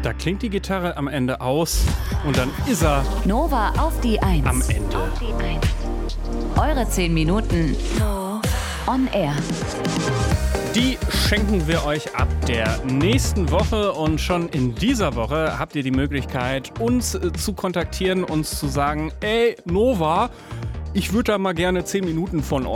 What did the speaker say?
Da klingt die Gitarre am Ende aus und dann ist er Nova auf die 1. am Ende. Eure 10 Minuten on air. Die schenken wir euch ab der nächsten Woche und schon in dieser Woche habt ihr die Möglichkeit, uns zu kontaktieren, uns zu sagen, ey Nova, ich würde da mal gerne 10 Minuten von euch